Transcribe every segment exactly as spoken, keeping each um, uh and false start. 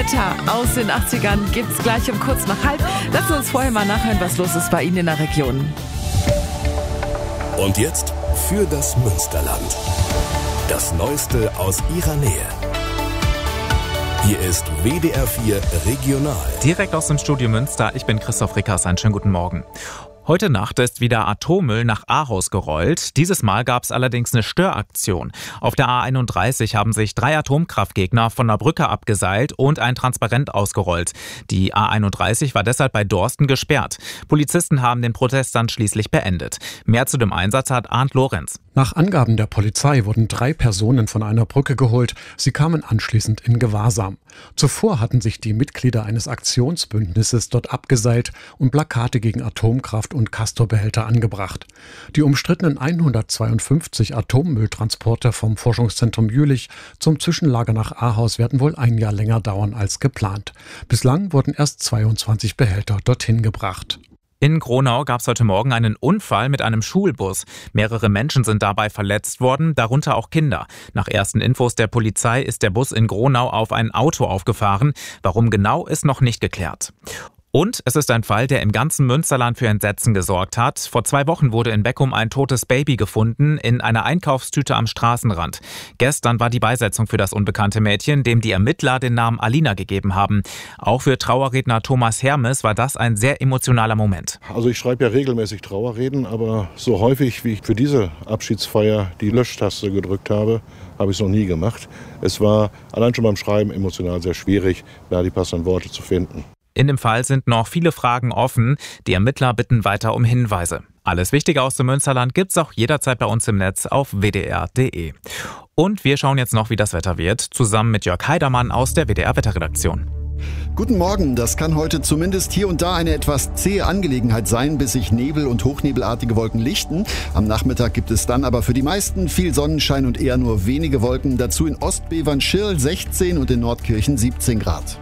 Wetter aus den achtzigern gibt's gleich um kurz nach halb. Lassen Sie uns vorher mal nachhören, was los ist bei Ihnen in der Region. Und jetzt für das Münsterland. Das Neueste aus Ihrer Nähe. Hier ist W D R vier Regional. Direkt aus dem Studio Münster, ich bin Christoph Rickers, einen schönen guten Morgen. Heute Nacht ist wieder Atommüll nach Aarhus gerollt. Dieses Mal gab es allerdings eine Störaktion. Auf der A einunddreißig haben sich drei Atomkraftgegner von der Brücke abgeseilt und ein Transparent ausgerollt. Die A einunddreißig war deshalb bei Dorsten gesperrt. Polizisten haben den Protest dann schließlich beendet. Mehr zu dem Einsatz hat Arndt Lorenz. Nach Angaben der Polizei wurden drei Personen von einer Brücke geholt. Sie kamen anschließend in Gewahrsam. Zuvor hatten sich die Mitglieder eines Aktionsbündnisses dort abgeseilt und Plakate gegen Atomkraft und Castor-Behälter angebracht. Die umstrittenen hundertzweiundfünfzig Atommülltransporte vom Forschungszentrum Jülich zum Zwischenlager nach Ahaus werden wohl ein Jahr länger dauern als geplant. Bislang wurden erst zweiundzwanzig Behälter dorthin gebracht. In Gronau gab es heute Morgen einen Unfall mit einem Schulbus. Mehrere Menschen sind dabei verletzt worden, darunter auch Kinder. Nach ersten Infos der Polizei ist der Bus in Gronau auf ein Auto aufgefahren. Warum genau, ist noch nicht geklärt. Und es ist ein Fall, der im ganzen Münsterland für Entsetzen gesorgt hat. Vor zwei Wochen wurde in Beckum ein totes Baby gefunden, in einer Einkaufstüte am Straßenrand. Gestern war die Beisetzung für das unbekannte Mädchen, dem die Ermittler den Namen Alina gegeben haben. Auch für Trauerredner Thomas Hermes war das ein sehr emotionaler Moment. Also ich schreibe ja regelmäßig Trauerreden, aber so häufig, wie ich für diese Abschiedsfeier die Löschtaste gedrückt habe, habe ich es noch nie gemacht. Es war allein schon beim Schreiben emotional sehr schwierig, da die passenden Worte zu finden. In dem Fall sind noch viele Fragen offen. Die Ermittler bitten weiter um Hinweise. Alles Wichtige aus dem Münsterland gibt's auch jederzeit bei uns im Netz auf w d r punkt d e. Und wir schauen jetzt noch, wie das Wetter wird, zusammen mit Jörg Heidermann aus der W D R-Wetterredaktion. Guten Morgen, das kann heute zumindest hier und da eine etwas zähe Angelegenheit sein, bis sich Nebel und hochnebelartige Wolken lichten. Am Nachmittag gibt es dann aber für die meisten viel Sonnenschein und eher nur wenige Wolken. Dazu in Ostbevern-Schirl sechzehn und in Nordkirchen siebzehn Grad.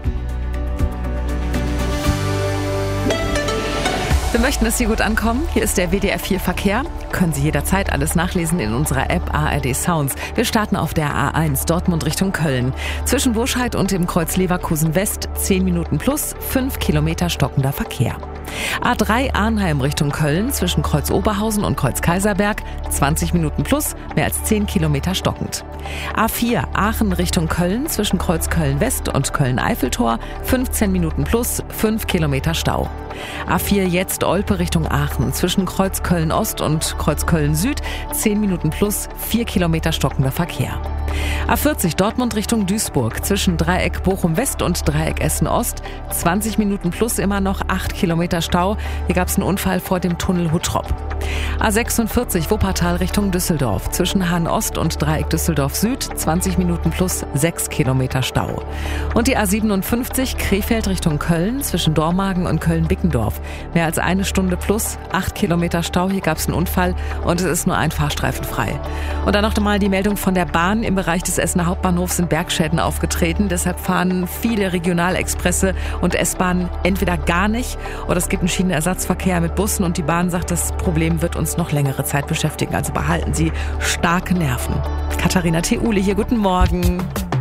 Wir möchten, dass Sie gut ankommen. Hier ist der W D R vier Verkehr. Können Sie jederzeit alles nachlesen in unserer App A R D Sounds. Wir starten auf der A eins Dortmund Richtung Köln. Zwischen Burscheid und dem Kreuz Leverkusen West zehn Minuten plus, fünf Kilometer stockender Verkehr. A drei Arnheim Richtung Köln zwischen Kreuz Oberhausen und Kreuz Kaiserberg zwanzig Minuten plus, mehr als zehn Kilometer stockend. A vier Aachen Richtung Köln zwischen Kreuz Köln West und Köln Eiffeltor fünfzehn Minuten plus, fünf Kilometer Stau. A vier jetzt Olpe Richtung Aachen zwischen Kreuz Köln Ost und Kreuz Köln Süd zehn Minuten plus, vier Kilometer stockender Verkehr. A vierzig Dortmund Richtung Duisburg zwischen Dreieck Bochum West und Dreieck Essen Ost zwanzig Minuten plus, immer noch acht Kilometer Stau. Hier gab es einen Unfall vor dem Tunnel Huttrop. A sechsundvierzig Wuppertal Richtung Düsseldorf zwischen Hahn Ost und Dreieck Düsseldorf Süd zwanzig Minuten plus, sechs Kilometer Stau. Und die A siebenundfünfzig Krefeld Richtung Köln zwischen Dormagen und Köln-Bickendorf mehr als eine Stunde plus, acht Kilometer Stau. Hier gab es einen Unfall und es ist nur ein Fahrstreifen frei. Und dann noch einmal die Meldung von der Bahn. Im Bereich des Essener Hauptbahnhofs sind Bergschäden aufgetreten. Deshalb fahren viele Regionalexpresse und S-Bahnen entweder gar nicht oder es gibt einen Schienenersatzverkehr mit Bussen und die Bahn sagt, das Problem wird uns noch längere Zeit beschäftigen. Also behalten Sie starke Nerven. Katharina Theule hier, guten Morgen.